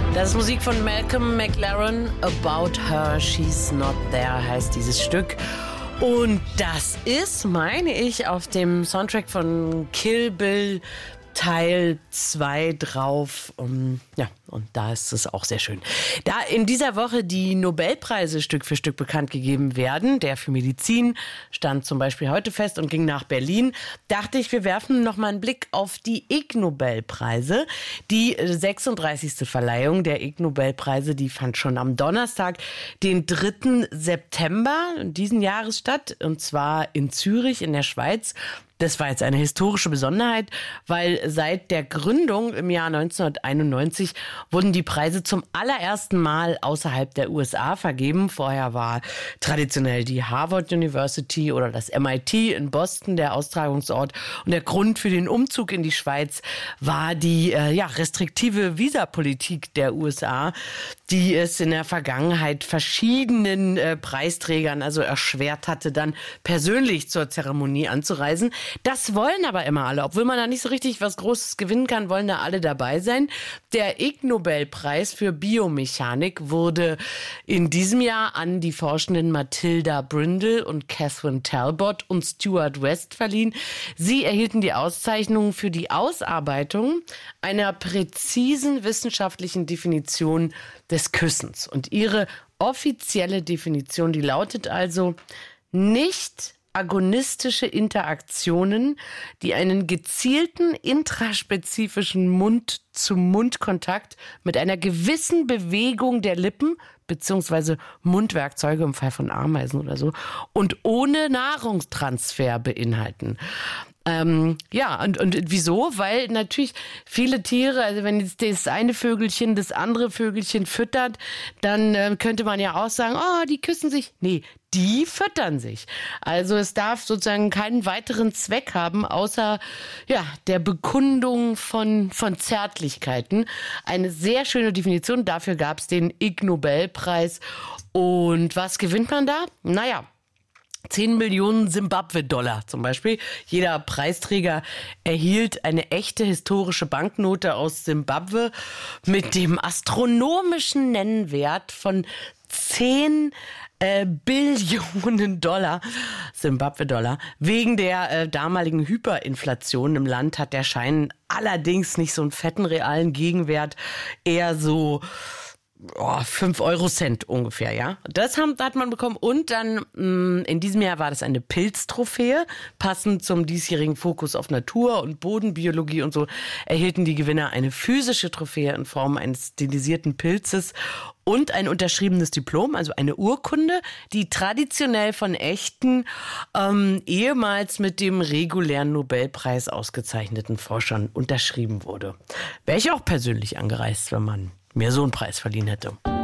Das ist Musik von Malcolm McLaren. About Her, She's Not There heißt dieses Stück. Und das ist, meine ich, auf dem Soundtrack von Kill Bill Teil 2 drauf. Ja, und da ist es auch sehr schön. Da in dieser Woche die Nobelpreise Stück für Stück bekannt gegeben werden, der für Medizin stand zum Beispiel heute fest und ging nach Berlin, dachte ich, wir werfen noch mal einen Blick auf die Ig Nobelpreise. Die 36. Verleihung der Ig Nobelpreise, die fand schon am Donnerstag, den 3. September diesen Jahres statt, und zwar in Zürich in der Schweiz. Das war jetzt eine historische Besonderheit, weil seit der Gründung im Jahr 1991 wurden die Preise zum allerersten Mal außerhalb der USA vergeben. Vorher war traditionell die Harvard University oder das MIT in Boston der Austragungsort. Und der Grund für den Umzug in die Schweiz war die restriktive Visapolitik der USA, die es in der Vergangenheit verschiedenen Preisträgern also erschwert hatte, dann persönlich zur Zeremonie anzureisen. Das wollen aber immer alle. Obwohl man da nicht so richtig was Großes gewinnen kann, wollen da alle dabei sein. Der Ig Nobelpreis für Biomechanik wurde in diesem Jahr an die Forschenden Matilda Brindle und Catherine Talbot und Stuart West verliehen. Sie erhielten die Auszeichnung für die Ausarbeitung einer präzisen wissenschaftlichen Definition des Küssens. Und ihre offizielle Definition, die lautet also: nicht agonistische Interaktionen, die einen gezielten intraspezifischen Mund-zu-Mund-Kontakt mit einer gewissen Bewegung der Lippen bzw. Mundwerkzeuge im Fall von Ameisen oder so und ohne Nahrungstransfer beinhalten. Und wieso? Weil natürlich viele Tiere, also wenn jetzt das eine Vögelchen das andere Vögelchen füttert, dann könnte man ja auch sagen, oh, die küssen sich. Nee, die füttern sich. Also es darf sozusagen keinen weiteren Zweck haben, außer der Bekundung von Zärtlichkeiten. Eine sehr schöne Definition. Dafür gab es den Ig Nobelpreis. Und was gewinnt man da? 10 Millionen Zimbabwe-Dollar zum Beispiel. Jeder Preisträger erhielt eine echte historische Banknote aus Zimbabwe mit dem astronomischen Nennwert von 10 Billionen Dollar, Zimbabwe-Dollar. Wegen der damaligen Hyperinflation im Land hat der Schein allerdings nicht so einen fetten realen Gegenwert, eher so 5 Eurocent ungefähr, ja. Das hat man bekommen. Und dann in diesem Jahr war das eine Pilztrophäe. Passend zum diesjährigen Fokus auf Natur und Bodenbiologie und so erhielten die Gewinner eine physische Trophäe in Form eines stilisierten Pilzes und ein unterschriebenes Diplom, also eine Urkunde, die traditionell von echten, ehemals mit dem regulären Nobelpreis ausgezeichneten Forschern unterschrieben wurde. Wäre ich auch persönlich angereist, wenn man mir so einen Preis verliehen hätte.